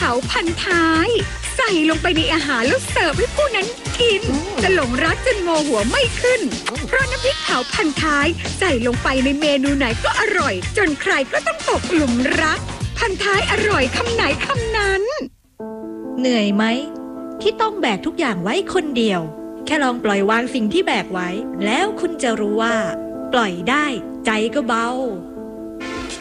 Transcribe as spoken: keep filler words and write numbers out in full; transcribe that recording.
าพันท้ายใส่ลงไปในอาหารแล้วเสิร์ฟให้ผู้นั้นกินจะหลงรักจนงอหัวไม่ขึ้นเพราะน้ำพริกเผาพันท้ายใส่ลงไปในเมนูไหนก็อร่อยจนใครก็ต้องตกหลุมรักพันท้ายอร่อยคำไหนคำนั้นเหนื่อยไหมที่ต้องแบกทุกอย่างไว้คนเดียวแค่ลองปล่อยวางสิ่งที่แบกไว้แล้วคุณจะรู้ว่าปล่อยได้ใจก็เบา